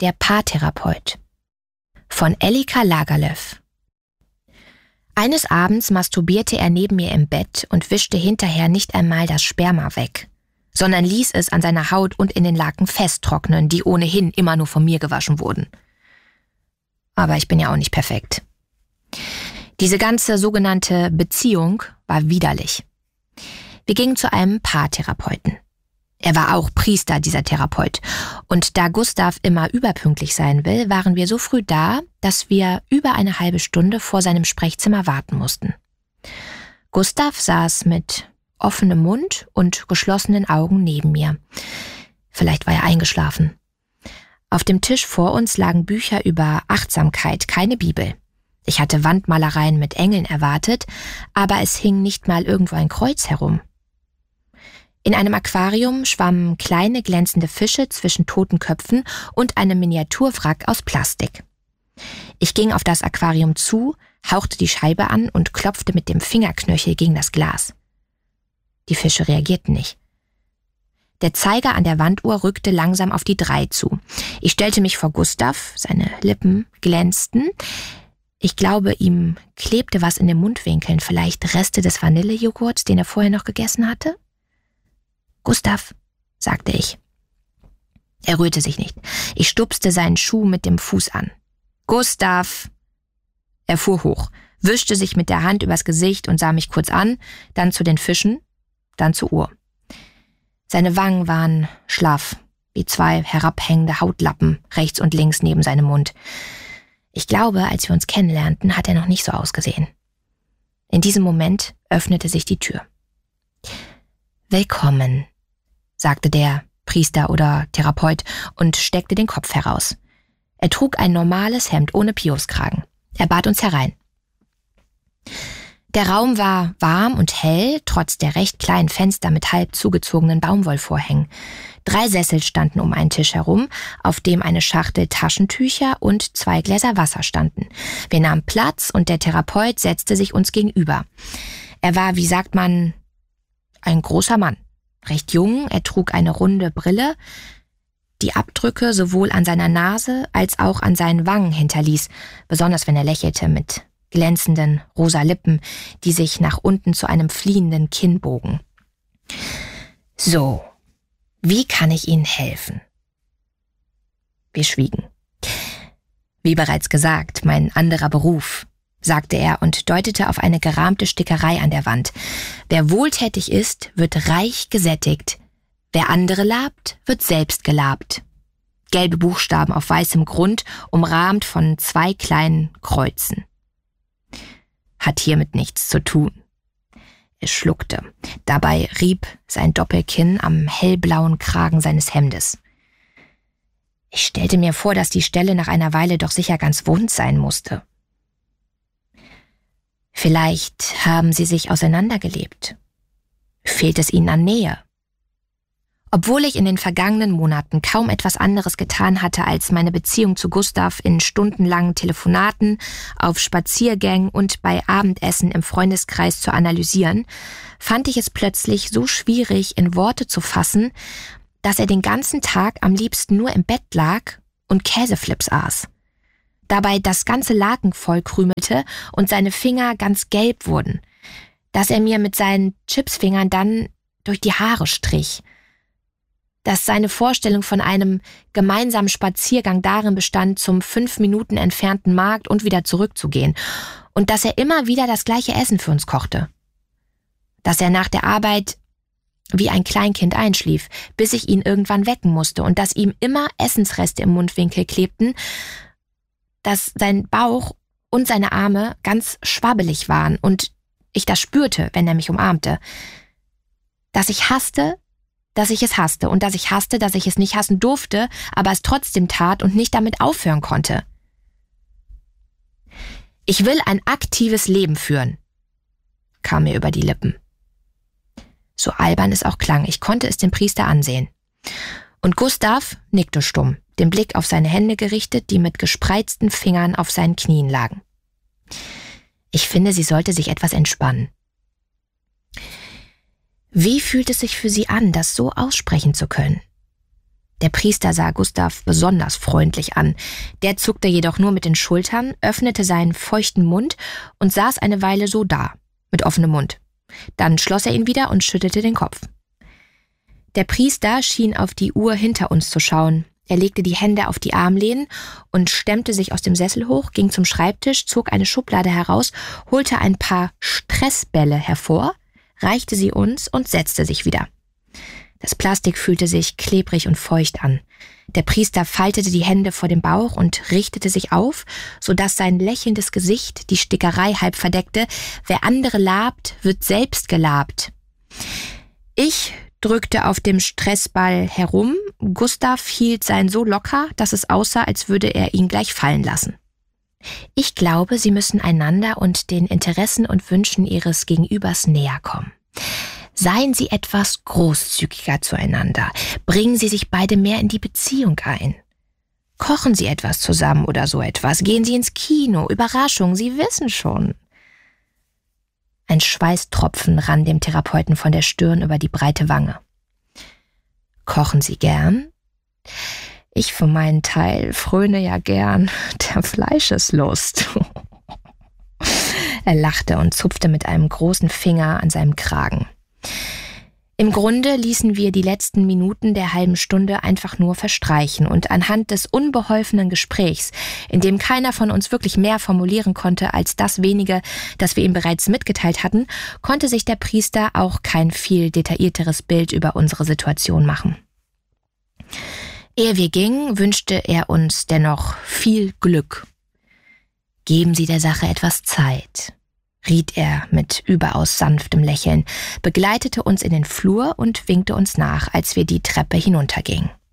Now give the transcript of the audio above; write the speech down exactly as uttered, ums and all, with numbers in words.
Der Paartherapeut von Elika Lagerlöf. Eines Abends masturbierte er neben mir im Bett und wischte hinterher nicht einmal das Sperma weg, sondern ließ es an seiner Haut und in den Laken festtrocknen, die ohnehin immer nur von mir gewaschen wurden. Aber ich bin ja auch nicht perfekt. Diese ganze sogenannte Beziehung war widerlich. Wir gingen zu einem Paartherapeuten. Er war auch Priester, dieser Therapeut. Und da Gustav immer überpünktlich sein will, waren wir so früh da, dass wir über eine halbe Stunde vor seinem Sprechzimmer warten mussten. Gustav saß mit offenem Mund und geschlossenen Augen neben mir. Vielleicht war er eingeschlafen. Auf dem Tisch vor uns lagen Bücher über Achtsamkeit, keine Bibel. Ich hatte Wandmalereien mit Engeln erwartet, aber es hing nicht mal irgendwo ein Kreuz herum. In einem Aquarium schwammen kleine glänzende Fische zwischen toten Köpfen und einem Miniaturwrack aus Plastik. Ich ging auf das Aquarium zu, hauchte die Scheibe an und klopfte mit dem Fingerknöchel gegen das Glas. Die Fische reagierten nicht. Der Zeiger an der Wanduhr rückte langsam auf die drei zu. Ich stellte mich vor Gustav, seine Lippen glänzten. Ich glaube, ihm klebte was in den Mundwinkeln, vielleicht Reste des Vanillejoghurts, den er vorher noch gegessen hatte? »Gustav«, sagte ich. Er rührte sich nicht. Ich stupste seinen Schuh mit dem Fuß an. »Gustav!« Er fuhr hoch, wischte sich mit der Hand übers Gesicht und sah mich kurz an, dann zu den Fischen, dann zur Uhr. Seine Wangen waren schlaff, wie zwei herabhängende Hautlappen rechts und links neben seinem Mund. Ich glaube, als wir uns kennenlernten, hat er noch nicht so ausgesehen. In diesem Moment öffnete sich die Tür. »Willkommen«, sagte der Priester oder Therapeut und steckte den Kopf heraus. Er trug ein normales Hemd ohne Pioskragen. Er bat uns herein. Der Raum war warm und hell, trotz der recht kleinen Fenster mit halb zugezogenen Baumwollvorhängen. Drei Sessel standen um einen Tisch herum, auf dem eine Schachtel Taschentücher und zwei Gläser Wasser standen. Wir nahmen Platz und der Therapeut setzte sich uns gegenüber. Er war, wie sagt man, ein großer Mann. Recht jung, er trug eine runde Brille, die Abdrücke sowohl an seiner Nase als auch an seinen Wangen hinterließ, besonders wenn er lächelte, mit glänzenden rosa Lippen, die sich nach unten zu einem fliehenden Kinn bogen. »So, wie kann ich Ihnen helfen?« Wir schwiegen. »Wie bereits gesagt, mein anderer Beruf«, sagte er und deutete auf eine gerahmte Stickerei an der Wand. »Wer wohltätig ist, wird reich gesättigt. Wer andere labt, wird selbst gelabt.« Gelbe Buchstaben auf weißem Grund, umrahmt von zwei kleinen Kreuzen. Hat hiermit nichts zu tun. Er schluckte. Dabei rieb sein Doppelkinn am hellblauen Kragen seines Hemdes. Ich stellte mir vor, dass die Stelle nach einer Weile doch sicher ganz wund sein musste. Vielleicht haben sie sich auseinandergelebt. Fehlt es ihnen an Nähe? Obwohl ich in den vergangenen Monaten kaum etwas anderes getan hatte, als meine Beziehung zu Gustav in stundenlangen Telefonaten, auf Spaziergängen und bei Abendessen im Freundeskreis zu analysieren, fand ich es plötzlich so schwierig, in Worte zu fassen, dass er den ganzen Tag am liebsten nur im Bett lag und Käseflips aß. Dabei das ganze Laken voll krümelte und seine Finger ganz gelb wurden, dass er mir mit seinen Chipsfingern dann durch die Haare strich, dass seine Vorstellung von einem gemeinsamen Spaziergang darin bestand, zum fünf Minuten entfernten Markt und wieder zurückzugehen und dass er immer wieder das gleiche Essen für uns kochte, dass er nach der Arbeit wie ein Kleinkind einschlief, bis ich ihn irgendwann wecken musste und dass ihm immer Essensreste im Mundwinkel klebten, dass sein Bauch und seine Arme ganz schwabbelig waren und ich das spürte, wenn er mich umarmte, dass ich hasste, dass ich es hasste und dass ich hasste, dass ich es nicht hassen durfte, aber es trotzdem tat und nicht damit aufhören konnte. »Ich will ein aktives Leben führen«, kam mir über die Lippen. So albern es auch klang, ich konnte es dem Priester ansehen. Und Gustav nickte stumm, den Blick auf seine Hände gerichtet, die mit gespreizten Fingern auf seinen Knien lagen. Ich finde, sie sollte sich etwas entspannen. Wie fühlt es sich für sie an, das so aussprechen zu können? Der Priester sah Gustav besonders freundlich an. Der zuckte jedoch nur mit den Schultern, öffnete seinen feuchten Mund und saß eine Weile so da, mit offenem Mund. Dann schloss er ihn wieder und schüttelte den Kopf. Der Priester schien auf die Uhr hinter uns zu schauen. Er legte die Hände auf die Armlehnen und stemmte sich aus dem Sessel hoch, ging zum Schreibtisch, zog eine Schublade heraus, holte ein paar Stressbälle hervor, reichte sie uns und setzte sich wieder. Das Plastik fühlte sich klebrig und feucht an. Der Priester faltete die Hände vor dem Bauch und richtete sich auf, sodass sein lächelndes Gesicht die Stickerei halb verdeckte. Wer andere labt, wird selbst gelabt. Ich drückte auf dem Stressball herum. Gustav hielt seinen so locker, dass es aussah, als würde er ihn gleich fallen lassen. Ich glaube, Sie müssen einander und den Interessen und Wünschen Ihres Gegenübers näher kommen. Seien Sie etwas großzügiger zueinander. Bringen Sie sich beide mehr in die Beziehung ein. Kochen Sie etwas zusammen oder so etwas. Gehen Sie ins Kino. Überraschung, Sie wissen schon. Ein Schweißtropfen rann dem Therapeuten von der Stirn über die breite Wange. Kochen Sie gern? Ich für meinen Teil fröne ja gern der Fleischeslust. Er lachte und zupfte mit einem großen Finger an seinem Kragen. Im Grunde ließen wir die letzten Minuten der halben Stunde einfach nur verstreichen und anhand des unbeholfenen Gesprächs, in dem keiner von uns wirklich mehr formulieren konnte als das wenige, das wir ihm bereits mitgeteilt hatten, konnte sich der Priester auch kein viel detaillierteres Bild über unsere Situation machen. Ehe wir gingen, wünschte er uns dennoch viel Glück. Geben Sie der Sache etwas Zeit, riet er mit überaus sanftem Lächeln, begleitete uns in den Flur und winkte uns nach, als wir die Treppe hinuntergingen.